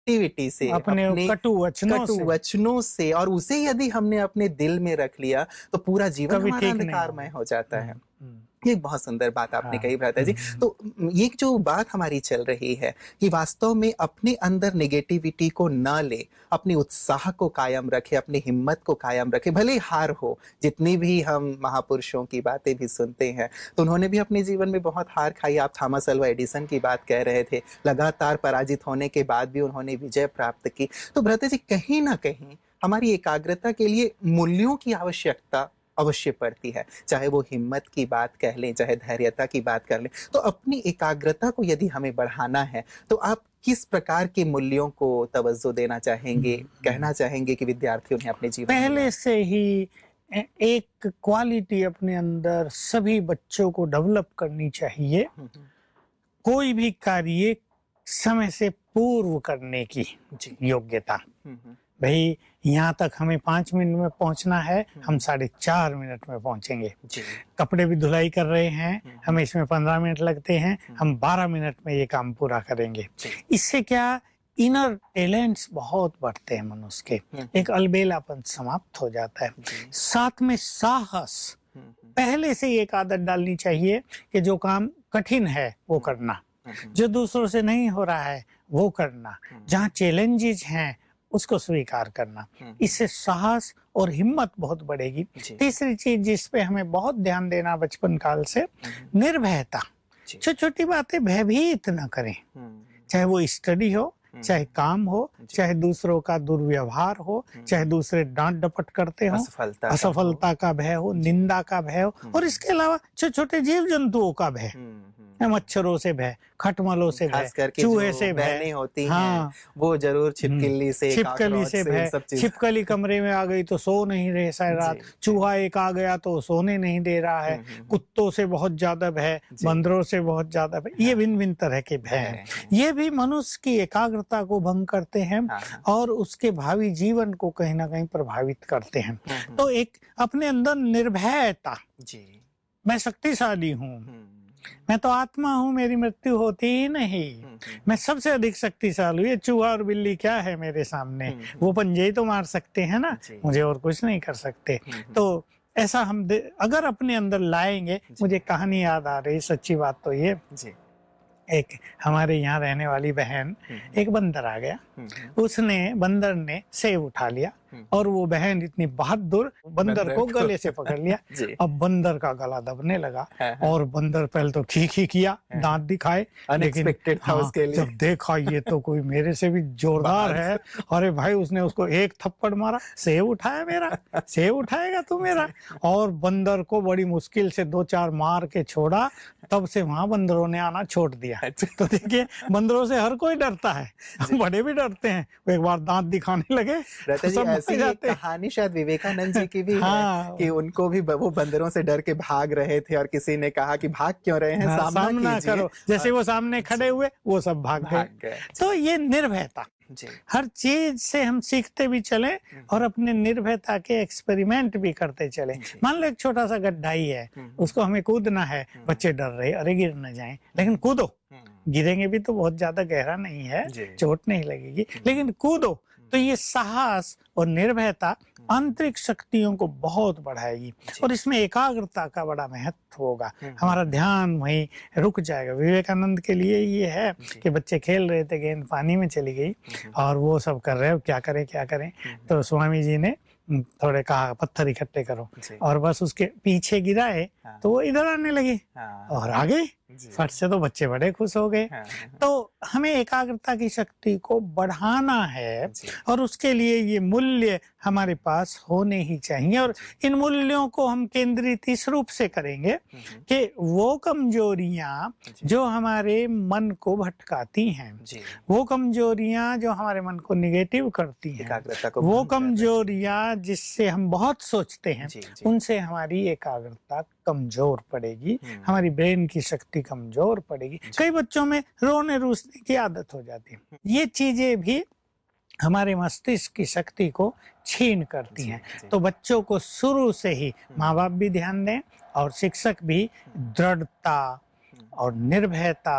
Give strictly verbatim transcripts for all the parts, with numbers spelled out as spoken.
Activity से, अपने अपने कटु वचनों कटु से वचनों से, और उसे यदि हमने अपने दिल में रख लिया तो पूरा जीवन कभी हमारा ठीक नहीं अंधकारमय होगा। हो जाता है। हम्म, हम्म, ये बहुत सुंदर बात आपने हाँ, कही भ्राता जी। हम्म, तो ये जो बात हमारी चल रही है कि वास्तव में अपने अंदर नेगेटिविटी को न ले, अपनी उत्साह को कायम रखे, अपनी हिम्मत को कायम रखे, भले ही हार हो। जितनी भी हम महापुरुषों की बातें भी सुनते हैं तो उन्होंने भी अपने जीवन में बहुत हार खाई। आप थॉमस अल्वा एडिसन की बात कह रहे थे, लगातार पराजित होने के बाद भी उन्होंने विजय प्राप्त की। तो भ्राता जी, कहीं ना कहीं हमारी एकाग्रता के लिए मूल्यों की आवश्यकता अवश्य पड़ती है। चाहे वो हिम्मत की बात कह लें, चाहे धैर्यता की बात कर लें। तो अपनी एकाग्रता को यदि हमें बढ़ाना है तो आप किस प्रकार के मूल्यों को तवज्जो देना चाहेंगे, कहना चाहेंगे कि विद्यार्थी उन्हें अपने जीवन में पहले लाएं? से ही ए- एक क्वालिटी अपने अंदर सभी बच्चों को डेवलप करनी चाहिए, हम्म, हम्म, कोई भी कार्य समय से पूर्व करने की जी। योग्यता। हम्म, हम्म, भाई यहाँ तक हमें पांच मिनट में पहुंचना है, हम हम्म, साढ़े चार मिनट में पहुंचेंगे। जी। कपड़े भी धुलाई कर रहे हैं, हम्म, हमें इसमें पंद्रह मिनट लगते हैं, हम्म, हम बारह मिनट में ये काम पूरा करेंगे। जी। इससे क्या, इनर टैलेंट्स बहुत बढ़ते हैं मनुष्य के, हम्म, एक अलबेलापन समाप्त हो जाता है। जी। साथ में साहस, हम्म, हम्म, पहले से ही एक आदत डालनी चाहिए कि जो काम कठिन है वो करना, हम्म, जो दूसरों से नहीं हो रहा है वो करना, हम्म, जहाँ चैलेंजेस हैं उसको स्वीकार करना। हम्म, इससे साहस और हिम्मत बहुत बढ़ेगी। जी। तीसरी चीज जिस पे हमें बहुत ध्यान देना बचपन काल से, हम्म, निर्भयता। जी। छोटी छोटी बातें भयभीत न करें, हम्म, चाहे वो स्टडी हो, हम्म, चाहे काम हो, जी। चाहे दूसरों का दुर्व्यवहार हो, हम्म, चाहे दूसरे डांट डपट करते हो, असफलता का हो। असफलता का भय हो, जी। निंदा का भय हो, हम्म, और इसके अलावा छोटे छोटे जीव जंतुओं का भय, हम्म, हम्म, मच्छरों से भय, खटमलों से भय, खास करके चूहे जो से भय। बहनें होती हैं हाँ, वो जरूर हम्म, छिपकली से, छिपकली कॉकरोच से से, इन भय, सब चीज। छिपकली कमरे में आ गई तो सो नहीं रहे सारी जी। रात, चूहा एक आ गया तो सोने नहीं दे रहा है, हम्म, हम्म, कुत्तों से बहुत ज्यादा भय, जी। बंदरों से बहुत ज्यादा भय, ये हाँ, भिन्न भिन्न तरह के भय भय हैं। हैं। ये भी मनुष्य की एकाग्रता को भंग करते हैं हाँ, हाँ। और उसके भावी जीवन को कहीं ना कहीं प्रभावित करते हैं। हम्म, हम्म, तो एक अपने अंदर निर्भयता, जी। मैं शक्तिशाली हूँ, हम्म, मैं तो आत्मा हूँ, मेरी मृत्यु होती ही नहीं, हम्म, हम्म, मैं सबसे अधिक शक्तिशाली हूँ, ये चूहा और बिल्ली क्या है मेरे सामने, हम्म, हम्म, वो पंजे ही तो मार सकते हैं ना, जी। मुझे और कुछ नहीं कर सकते। हम्म, हम्म, तो ऐसा हम दे- अगर अपने अंदर लाएंगे, जी। मुझे कहानी याद आ रही, सच्ची बात तो ये, जी। एक हमारे यहाँ रहने वाली बहन, हम्म, एक बंदर आ गया, हम्म, हम्म, उसने बंदर ने सेब उठा लिया हम्म, और वो बहन इतनी बहादुर बंदर बंदर को को गले से पकड़ लिया। जी। अब बंदर का गला दबने लगा हाँ, हाँ, और बंदर पहले तो खी खी किया, हाँ, दांत दिखाए, लेकिन अनएक्सपेक्टेड था हाँ, उसके लिए। जब देखा ये तो कोई मेरे से भी जोरदार है, बहादुर। अरे भाई उसने उसको एक थप्पड़ मारा, सेब उठाया मेरा, सेब उठाएगा तू मेरा, और बंदर को बड़ी मुश्किल से दो चार मार के छोड़ा। तब से वहां बंदरों ने आना छोड़ दिया। अच्छा। तो देखिए, बंदरों से हर कोई डरता है, बड़े भी डरते हैं, वो एक बार दांत दिखाने लगे रहता तो जी, सब ऐसी भाग ही एक जाते हैं। कहानी शायद विवेकानंद जी की भी है हाँ, कि उनको भी ब- वो बंदरों से डर के भाग रहे थे और किसी ने कहा कि भाग क्यों रहे हैं, हाँ, सामना सामना कीजिए। करो, जैसे और वो सामने खड़े जी, हुए वो सब भाग गए। भाग गए। तो ये निर्भयता, जी। हर चीज से हम सीखते भी चले हम्म, और अपने निर्भयता के एक्सपेरिमेंट भी करते चले। जी। मान लो एक छोटा सा गड्ढा ही है, हम्म, उसको हमें कूदना है, हम्म, बच्चे डर रहे, अरे गिर न जाएं, लेकिन कूदो, हम्म, गिरेंगे भी तो बहुत ज्यादा गहरा नहीं है, जी। चोट नहीं लगेगी, हम्म, लेकिन कूदो। तो ये साहस और निर्भयता आंतरिक शक्तियों को बहुत बढ़ाएगी जी। और इसमें एकाग्रता का बड़ा महत्व होगा। हम्म, हमारा ध्यान वहीं रुक जाएगा। विवेकानंद के लिए ये है जी। कि बच्चे खेल रहे थे, गेंद पानी में चली गई हम्म, और वो सब कर रहे हो, क्या करें क्या करें, हम्म, तो स्वामी जी ने हम्म, थोड़े कहा पत्थर इकट्ठे करो, जी। और बस उसके पीछे गिराए हाँ, तो वो इधर आने लगे हाँ, और आ गए जी। फट से, तो बच्चे बड़े खुश हो गए। हाँ, हाँ, तो हमें एकाग्रता की शक्ति को बढ़ाना है जी। और उसके लिए ये मूल्य हमारे पास होने ही चाहिए, और जी। इन मूल्यों को हम केंद्रित इस रूप से करेंगे हम्म, कि वो कमजोरियां जी। जो हमारे मन को भटकाती हैं, जी। वो कमजोरियां जो हमारे मन को निगेटिव करती हैं, एकाग्रता को वो भंग कर रहे हैं। कमजोरियां जिससे हम बहुत सोचते हैं, जी, जी। उनसे हमारी एकाग्रता कमजोर पड़ेगी, हम्म, हमारी ब्रेन की शक्ति कमजोर पड़ेगी। कई बच्चों में रोने रूसने की आदत हो जाती है। ये चीजें भी हमारे मस्तिष्क की शक्ति को छीन करती जी, हैं। जी। तो बच्चों को शुरू से ही माँ बाप भी ध्यान दें और शिक्षक भी दृढ़ता और निर्भयता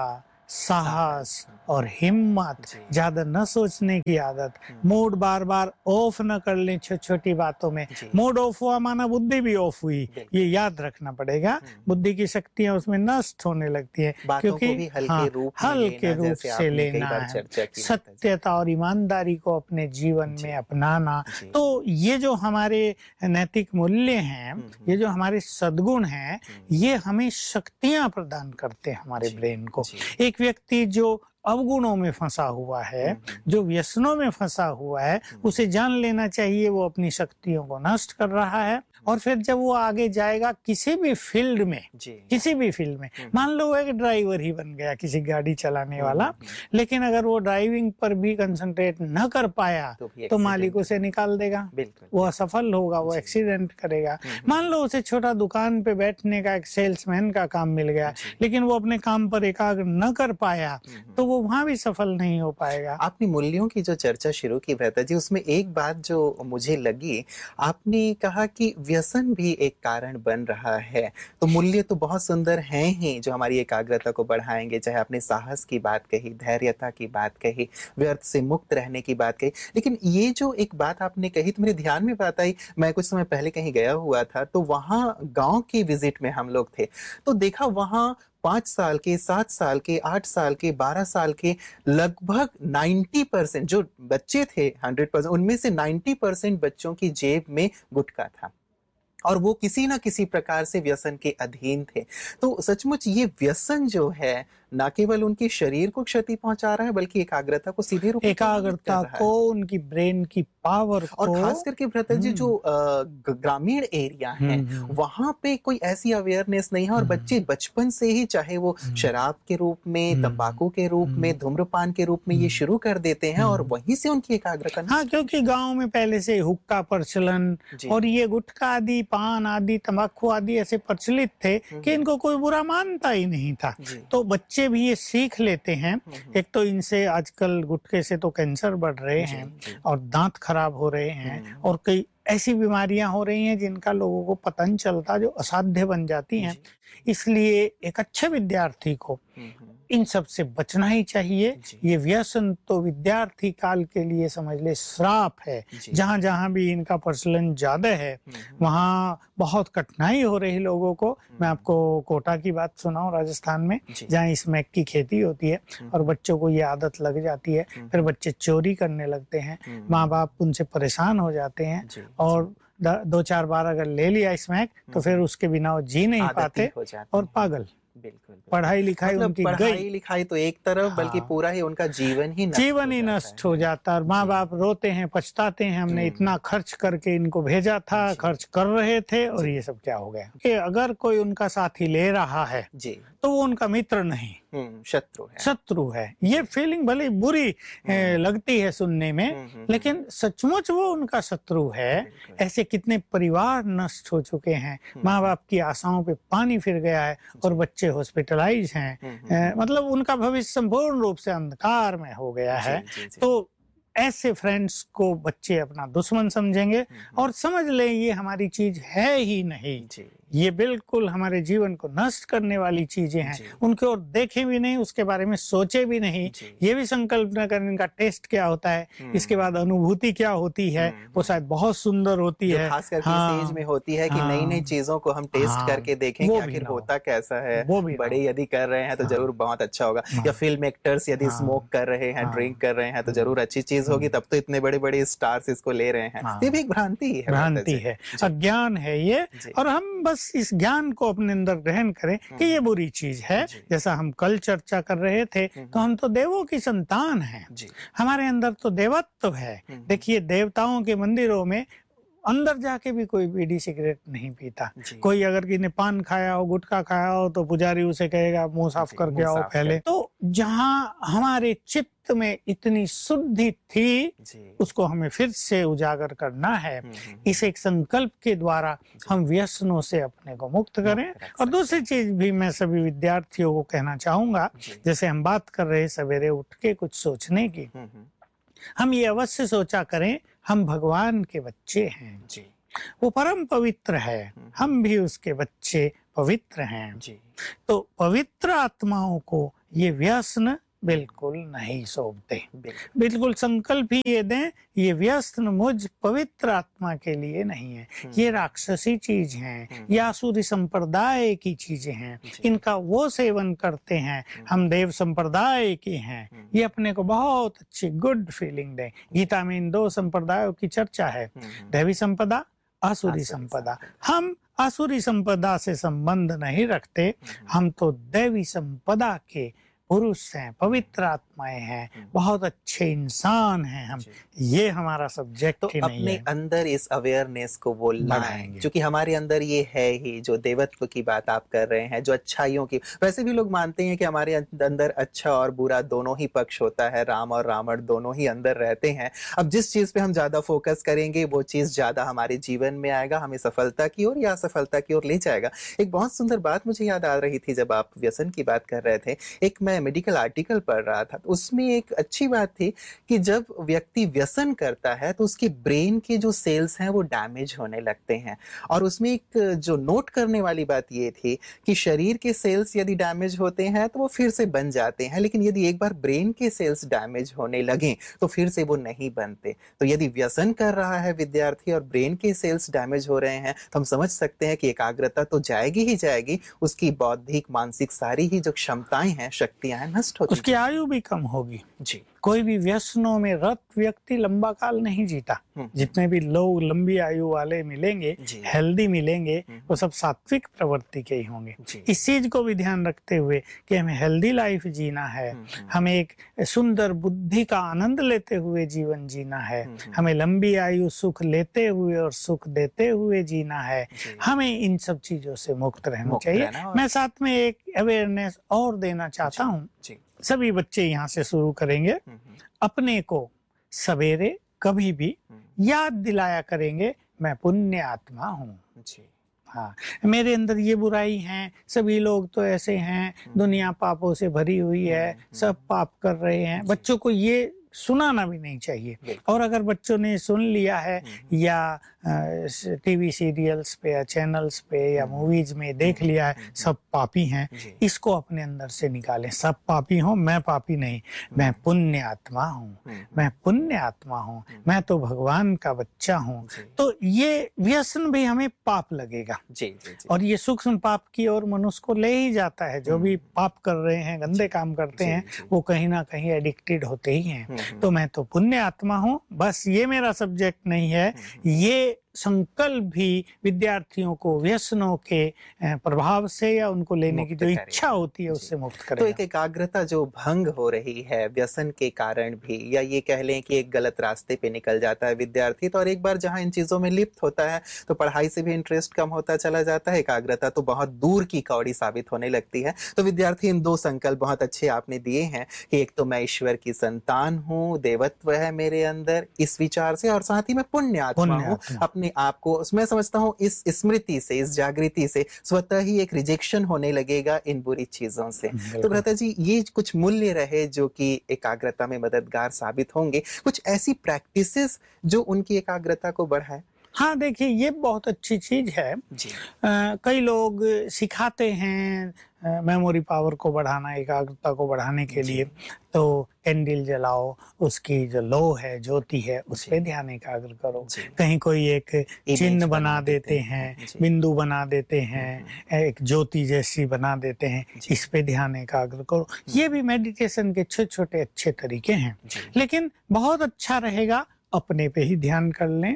साहस और हिम्मत, जी। ज्यादा न सोचने की आदत, मूड बार बार ऑफ न कर लें छोटी छोटी बातों में। जी। मूड ऑफ हुआ माना बुद्धि भी ऑफ हुई, बिल्कुल। ये याद रखना पड़ेगा। बुद्धि की शक्तियां उसमें नष्ट होने लगती है, बातों क्योंकि को भी हल्के हाँ रूप में हल्के लेना, रूप जैसे से आपने कई लेना बार है, चर्चा की माता जी। सत्यता और ईमानदारी को अपने जीवन जी। में अपनाना। जी। तो ये जो हमारे नैतिक मूल्य हैं, हम्म, ये जो हमारे सद्गुण हैं, हम्म, ये हमें शक्तियां प्रदान करते हैं हमारे जी। ब्रेन को। जी। एक व्यक्ति जो अवगुणों में फंसा हुआ है, हम्म, हम्म, जो व्यसनों में फंसा हुआ है, उसे जान लेना चाहिए वो अपनी शक्तियों को नष्ट कर रहा है। और फिर जब वो आगे जाएगा किसी भी फील्ड में, जी। किसी भी फील्ड में, मान लो वो एक ड्राइवर ही बन गया, किसी गाड़ी चलाने हम्म, वाला, हम्म, लेकिन अगर वो ड्राइविंग पर भी कंसंट्रेट न कर पाया तो भी तो मालिक एक्सीडेंट उसे निकाल देगा, बिल्कुल वो बिल्कुल। असफल होगा, वो जी। एक्सीडेंट करेगा। हम्म, मान लो उसे छोटा दुकान पे बैठने का एक सेल्समैन का काम मिल गया, जी। लेकिन वो अपने काम पर एकाग्र न कर पाया हम्म। तो वो वहां भी सफल नहीं हो पाएगा। आपने मूल्यों की जो चर्चा शुरू की भ्राता जी, उसमें एक बात जो मुझे लगी, आपने कहा कि व्यसन भी एक कारण बन रहा है। तो मूल्य तो बहुत सुंदर हैं ही जो हमारी एकाग्रता को बढ़ाएंगे, चाहे आपने साहस की बात कही, धैर्यता की बात कही, व्यर्थ से मुक्त रहने की बात कही, लेकिन ये जो एक बात आपने कही तो मेरे ध्यान में बात आई। मैं कुछ समय पहले कहीं गया हुआ था, तो वहां गांव की विजिट में हम लोग थे, तो देखा वहां पांच साल के, सात साल के, आठ साल के, बारह साल के लगभग नब्बे परसेंट जो बच्चे थे, हंड्रेड परसेंट उनमें से नब्बे परसेंट बच्चों की जेब में गुटखा था, और वो किसी ना किसी प्रकार से व्यसन के अधीन थे। तो सचमुच ये व्यसन जो है ना केवल उनके शरीर को क्षति पहुंचा रहा है, बल्कि एकाग्रता को सीधे रूप में प्रभावित कर एकाग्रता रहा को, है। उनकी ब्रेन की पावर और को। खास करके भ्राता जी जो हम्म अ, ग- ग्रामीण एरिया हैं, हम्म वहां पे कोई ऐसी अवेयरनेस नहीं है, और हम्म बच्चे बचपन से ही, चाहे वो हम्म शराब के रूप में, हम्म तंबाकू के रूप में, हम्म धूम्रपान के रूप में ये हम्म शुरू कर देते हैं, और हम्म वहीं से उनकी एकाग्रता हाँ, नष्ट क्योंकि होती है। गांव में पहले से हुक्का प्रचलन जी। और ये गुटखा आदि, पान आदि, तंबाकू आदि ऐसे प्रचलित थे कि इनको कोई बुरा मानता ही नहीं था। जी। तो बच्चे भी ये सीख लेते हैं। हम्म। एक तो इनसे आजकल गुटखे से तो कैंसर बढ़ रहे जी। हैं जी। और दांत खराब हो रहे हैं, हम्म। और कई ऐसी बीमारियां हो रही हैं जिनका लोगों को पता नहीं चलता, जो असाध्य बन जाती हैं। जी। इसलिए एक अच्छे विद्यार्थी को हम्म। इन सब से बचना ही चाहिए। जी। ये व्यसन तो विद्यार्थी काल के लिए समझ ले श्राप है। जी। जहां जहां भी इनका प्रचलन ज्यादा है, हम्म। वहां बहुत कठिनाई हो रही लोगों को। मैं आपको कोटा की बात सुनाऊं, राजस्थान में, जी। जहां स्मैक की खेती होती है और बच्चों को ये आदत लग जाती है, फिर बच्चे चोरी करने लगते हैं, माँ बाप उनसे परेशान हो जाते हैं, जी। और द- दो चार बार अगर ले लिया स्मैक तो फिर उसके बिना वो जी नहीं आदती पाते हो जाते और हैं। पागल। बिल्कुल बिल्कुल। पढ़ाई लिखाई मतलब उनकी गई, पढ़ाई लिखाई तो एक तरफ, बल्कि हाँ, पूरा ही उनका जीवन ही नष्ट जीवन हो ही जाता नष्ट हो है। जाता है। और माँ जी। बाप रोते हैं, पछताते हैं, हमने हम्म। इतना खर्च करके इनको भेजा था, जी। खर्च कर रहे थे, और जी। ये सब क्या हो गया। कि अगर कोई उनका साथी ले रहा है जी। तो वो उनका मित्र नहीं, हम्म शत्रु है। शत्रु है। ये फीलिंग भले बुरी ए, लगती है सुनने में, हम्म, हम्म, लेकिन सचमुच वो उनका शत्रु है। बिल्कुल। ऐसे कितने परिवार नष्ट हो चुके हैं, माँ बाप की आशाओं पे पानी फिर गया है, और बच्चे हॉस्पिटलाइज हैं। हम्म। ए, मतलब उनका भविष्य संपूर्ण रूप से अंधकार में हो गया जी। है। जी। जी। तो ऐसे फ्रेंड्स को बच्चे अपना दुश्मन समझेंगे, और समझ लें ये हमारी चीज है ही नहीं। जी। ये बिल्कुल हमारे जीवन को नष्ट करने वाली चीजें हैं। जी। उनकी ओर देखे भी नहीं, उसके बारे में सोचे भी नहीं, जी। ये भी संकल्प न करें इनका टेस्ट क्या होता है, इसके बाद अनुभूति क्या होती है, वो शायद बहुत सुंदर होती जो है। खास करके इस एज हाँ में होती है कि नई नई हाँ चीजों को हम टेस्ट हाँ, करके देखें कि वो भी आखिर ना हो, होता कैसा है। वो भी ना बड़े हो। यदि कर रहे हैं तो हाँ जरूर बहुत अच्छा होगा, हाँ या फिल्म एक्टर्स यदि हाँ स्मोक कर रहे हैं, हाँ ड्रिंक कर रहे हैं, तो हम्म, जरूर अच्छी चीज होगी, हम्म, तब तो इतने बड़े बड़े स्टार्स इसको ले रहे हैं। तो ये भी हाँ, एक भ्रांति ही है भ्राता भ्रांति जी। है, जी। अज्ञान है ये। जी। और हम बस इस ज्ञान को अपने अंदर ग्रहण करें कि ये बुरी चीज है। जी। जैसा हम कल चर्चा कर रहे थे, तो हम तो देवों की संतान हैं, जी। हमारे अंदर तो देवत्व है। देखिए, देवताओं के मंदिरों में अंदर जाके भी कोई बीड़ी सिगरेट नहीं पीता। जी। कोई अगर किसी ने पान खाया हो, गुटखा खाया हो, तो पुजारी उसे कहेगा मुंह साफ जी, करके मुंह आओ साफ पहले। कर। तो जहाँ हमारे चित्त में इतनी शुद्धि थी, जी। उसको हमें फिर से उजागर करना है। हम्म, हम्म, इस एक संकल्प के द्वारा हम व्यसनों से अपने को मुक्त करें। मुक्त रख और सकते दूसरी चीज भी मैं सभी विद्यार्थियों को कहना चाहूंगा, जी। जैसे हम बात कर रहे सवेरे उठ के कुछ सोचने की, हम्म, हम्म, हम ये अवश्य सोचा करें हम भगवान के बच्चे हैं, जी। वो परम पवित्र है, हम भी उसके बच्चे पवित्र हैं। जी। तो पवित्र आत्माओं को ये व्यसन बिल्कुल नहीं सौंपते। बिल्कुल। बिल्कुल संकल्प ही ये दें, ये व्यसन मुझ पवित्र आत्मा के लिए नहीं है, ये राक्षसी चीज हैं, ये आसुरी संप्रदाय की चीजें हैं, इनका वो सेवन करते हैं, हम देव संप्रदाय के हैं, ये अपने को बहुत अच्छी गुड फीलिंग दें। गीता में इन दो संप्रदायों की चर्चा है, दैवी संपदा, आसुरी संपदा। हम आसुरी संपदा से संबंध नहीं रखते, हम तो दैवी संपदा के पुरुष हैं, पवित्र आत्माएं हैं, बहुत अच्छे इंसान हैं हम। ये हमारा सब्जेक्ट तो ही नहीं अपने है। अंदर इस अवेयरनेस को वो लाएं, बढ़ाएंगे। क्योंकि हमारे अंदर ये है ही, जो देवत्व की बात आप कर रहे हैं, जो अच्छाइयों की, वैसे भी लोग मानते हैं कि हमारे अंदर अच्छा और बुरा दोनों ही पक्ष होता है, राम और रावण दोनों ही अंदर रहते हैं। अब जिस चीज पे हम ज्यादा फोकस करेंगे वो चीज ज्यादा हमारे जीवन में आएगा, हमें सफलता की ओर या असफलता की ओर ले जाएगा। एक बहुत सुंदर बात मुझे याद आ रही थी जब आप व्यसन की बात कर रहे थे, एक मैं मेडिकल आर्टिकल पढ़ रहा था, उसमें एक अच्छी बात थी कि जब व्यक्ति व्यसन करता है तो उसके ब्रेन के जो सेल्स हैं वो डैमेज होने लगते हैं। और उसमें एक जो नोट करने वाली बात ये थी कि शरीर के सेल्स यदि डैमेज होते हैं तो वो फिर से बन जाते हैं, लेकिन यदि एक बार ब्रेन के सेल्स डैमेज होने लगे तो फिर से वो नहीं बनते। तो यदि व्यसन कर रहा है विद्यार्थी और ब्रेन के सेल्स डैमेज हो रहे हैं तो हम समझ सकते हैं कि एकाग्रता तो जाएगी ही जाएगी, उसकी बौद्धिक मानसिक सारी ही जो क्षमताएं हैं, शक्तियां हैं, नष्ट होती उसकी आयु भी कम होगी। जी। कोई भी व्यसनों में रत व्यक्ति लंबा काल नहीं जीता। जितने भी लोग लंबी आयु वाले मिलेंगे, हेल्दी मिलेंगे, वो सब सात्विक प्रवृत्ति के ही होंगे। इस चीज को भी ध्यान रखते हुए कि हमें हेल्दी लाइफ जीना है, हमें एक सुंदर बुद्धि का आनंद लेते हुए जीवन जीना है, हमें लंबी आयु सुख लेते हुए और सुख देते हुए जीना है, हमें इन सब चीजों से मुक्त रहना चाहिए। मैं साथ में एक अवेयरनेस और देना चाहता हूँ, सभी बच्चे यहाँ से शुरू करेंगे, अपने को सवेरे कभी भी याद दिलाया करेंगे, मैं पुण्य आत्मा हूँ। हाँ, मेरे अंदर ये बुराई है, सभी लोग तो ऐसे हैं, दुनिया पापों से भरी हुई है, सब पाप कर रहे हैं। बच्चों को ये सुनाना भी नहीं चाहिए। और अगर बच्चों ने सुन लिया है या टीवी सीरियल्स पे या चैनल्स पे या मूवीज में देख लिया है सब पापी हैं, इसको अपने अंदर से निकालें। सब पापी हो, मैं पापी नहीं, मैं पुण्य आत्मा हूँ, मैं पुण्य आत्मा हूँ, मैं तो भगवान का बच्चा हूँ। तो ये व्यसन भी हमें पाप लगेगा जी, जी, जी। और ये सूक्ष्म पाप की ओर मनुष्य को ले ही जाता है। जो भी पाप कर रहे हैं, गंदे काम करते हैं, वो कहीं ना कहीं एडिक्टेड होते ही हैं। तो मैं तो पुण्य आत्मा हूँ, बस ये मेरा सब्जेक्ट नहीं है। ये संकल्प भी विद्यार्थियों को व्यसनों के प्रभाव से या उनको लेने की जो इच्छा होती है उससे मुक्त करेगा। तो एक एकाग्रता जो भंग हो रही है व्यसन के कारण भी, या ये कह लें कि एक गलत रास्ते पे निकल जाता है विद्यार्थी, तो और एक बार जहां इन चीजों में लिप्त होता है तो पढ़ाई से भी इंटरेस्ट कम होता चला जाता है, एकाग्रता तो बहुत दूर की कौड़ी साबित होने लगती है। तो विद्यार्थी इन दो संकल्प बहुत अच्छे आपने दिए हैं कि एक तो मैं ईश्वर की संतान हूँ, देवत्व है मेरे अंदर इस विचार से, और साथ ही मैं पुण्य आत्मा हूँ। अपने आपको मैं समझता हूँ इस स्मृति से, इस जागृति से स्वतः ही एक रिजेक्शन होने लगेगा इन बुरी चीजों से। तो भ्राता जी, ये कुछ मूल्य रहे जो कि एकाग्रता में मददगार साबित होंगे, कुछ ऐसी प्रैक्टिसेस जो उनकी एकाग्रता को बढ़ाए। हाँ, देखिए ये बहुत अच्छी चीज है जी। आ, कई लोग सिखाते हैं मेमोरी पावर को बढ़ाना, एकाग्रता को बढ़ाने के लिए, तो कैंडल जलाओ, उसकी जो लो है, ज्योति है, उस पे ध्यान एकाग्र करो। कहीं कोई एक चिन्ह बना देते हैं, बिंदु बना देते हैं, एक ज्योति जैसी बना देते हैं, इस पे ध्यान एकाग्र करो। ये भी मेडिटेशन के छोटे छोटे अच्छे तरीके हैं। लेकिन बहुत अच्छा रहेगा अपने पे ही ध्यान कर लें,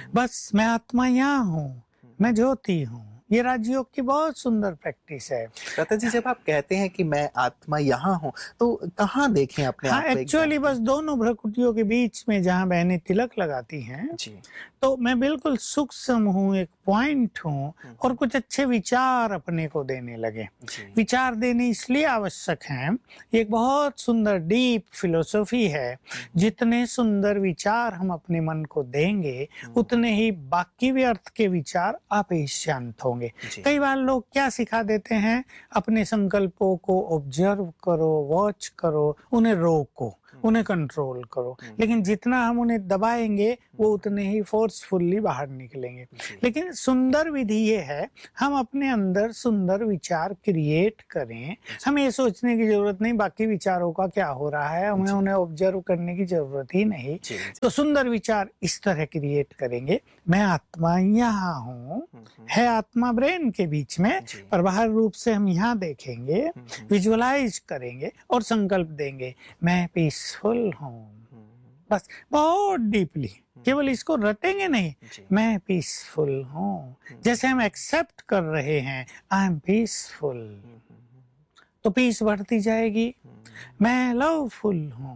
बस मैं आत्मा यहाँ हूँ, मैं ज्योति हूँ। ये राजयोग की बहुत सुंदर प्रैक्टिस है। भ्राता जी, जब आप कहते हैं कि मैं आत्मा यहाँ हूँ, तो कहाँ देखें अपने हाँ, आप को? एक्चुअली बस दोनों भ्रुकुटियों के बीच में जहाँ बहनें तिलक लगाती हैं जी, तो मैं बिल्कुल सूक्ष्म हूँ, एक पॉइंट हूँ, और कुछ अच्छे विचार अपने को देने लगे। विचार देने इसलिए आवश्यक हैं, एक बहुत सुंदर डीप फिलोसॉफी है। जितने सुंदर विचार हम अपने मन को देंगे उतने ही बाकी व्यर्थ के विचार आप ही शांत होंगे। कई बार लोग क्या सिखा देते हैं, अपने संकल्पों को ऑब्जर्व करो, वॉच करो, उन्हें रोको, उन्हें कंट्रोल करो, लेकिन जितना हम उन्हें दबाएंगे वो उतने ही फोर्सफुल्ली बाहर निकलेंगे। लेकिन सुंदर विधि ये है, हम अपने अंदर सुंदर विचार क्रिएट करें। हमें ये सोचने की जरूरत नहीं बाकी विचारों का क्या हो रहा है, हमें उन्हें ऑब्जर्व करने की जरूरत ही नहीं। तो सुंदर विचार इस तरह क्रिएट करेंगे, मैं आत्मा यहाँ हूँ, है आत्मा ब्रेन के बीच में, पर बाहर रूप से हम यहाँ देखेंगे, विजुअलाइज करेंगे और संकल्प देंगे, मैं पीसफुल हूँ। बस बहुत डीपली, केवल इसको रटेंगे नहीं, मैं पीसफुल हूँ। जैसे हम एक्सेप्ट कर रहे हैं, आई एम पीसफुल, तो पीस बढ़ती जाएगी। मैं लवफुल हूँ,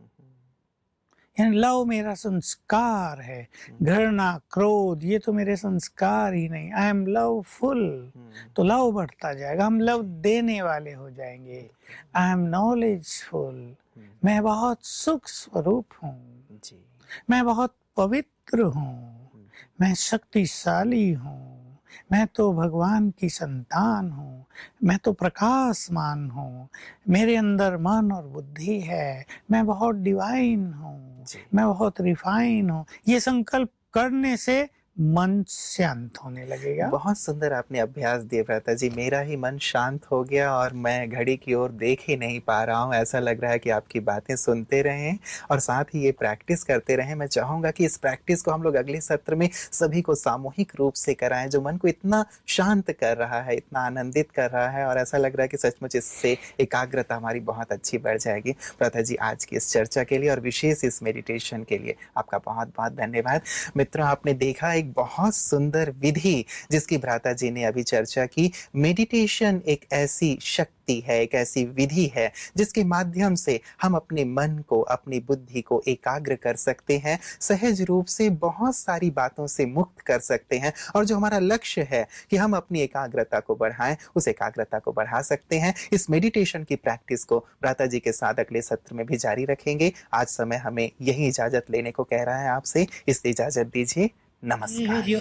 लव मेरा संस्कार है, घृणा क्रोध ये तो मेरे संस्कार ही नहीं। आई एम लवफुल, तो लव बढ़ता जाएगा, हम लव देने वाले हो जाएंगे। आई एम नॉलेजफुल, मैं बहुत सुख स्वरूप हूँ, मैं बहुत पवित्र हूँ, मैं शक्तिशाली हूँ, मैं तो भगवान की संतान हूँ, मैं तो प्रकाशमान हूँ, मेरे अंदर मन और बुद्धि है, मैं बहुत डिवाइन हूँ, मैं बहुत रिफाइन हूँ। ये संकल्प करने से मन शांत होने लगेगा। बहुत सुंदर आपने अभ्यास दिए भ्राता जी, मेरा ही मन शांत हो गया और मैं घड़ी की ओर देख ही नहीं पा रहा हूँ। ऐसा लग रहा है कि आपकी बातें सुनते रहें और साथ ही ये प्रैक्टिस करते रहें। मैं चाहूँगा कि इस प्रैक्टिस को हम लोग अगले सत्र में सभी को सामूहिक रूप से कराएं, जो मन को इतना शांत कर रहा है, इतना आनंदित कर रहा है, और ऐसा लग रहा है कि सचमुच इससे एकाग्रता हमारी बहुत अच्छी बढ़ जाएगी। भ्राता जी, आज की इस चर्चा के लिए और विशेष इस मेडिटेशन के लिए आपका बहुत बहुत धन्यवाद। मित्रों, आपने देखा एक बहुत सुंदर विधि जिसकी भ्राता जी ने अभी चर्चा की। मेडिटेशन एक ऐसी शक्ति है, एक ऐसी विधि है जिसके माध्यम से हम अपने मन को, अपनी बुद्धि को एकाग्र कर सकते हैं, सहज रूप से बहुत सारी बातों से मुक्त कर सकते हैं, और जो हमारा लक्ष्य है कि हम अपनी एकाग्रता को बढ़ाएं, उस एकाग्रता को बढ़ा सकते हैं। इस मेडिटेशन की प्रैक्टिस को भ्राता जी के साथ अगले सत्र में भी जारी रखेंगे। आज समय हमें यही इजाजत लेने को कह रहा है आपसे, इसलिए इजाजत दीजिए। नमस्कार।